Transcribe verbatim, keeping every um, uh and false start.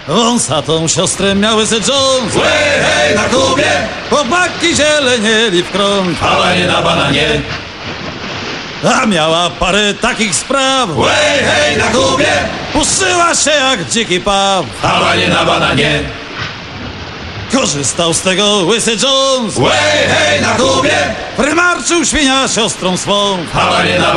Wąsatą siostrę miał łysy Jones. Łej, hej, na Kubie, Chłopaki zielenieli w krąg. pałanie na bananie. A miała parę takich spraw. Łej, hej, na Kubie, Puszyła się jak dziki paw. pałanie na bananie. Korzystał z tego łysy Jones. Łej, hej, na Kubie, Prymarczył świnia siostrą swą. pałanie na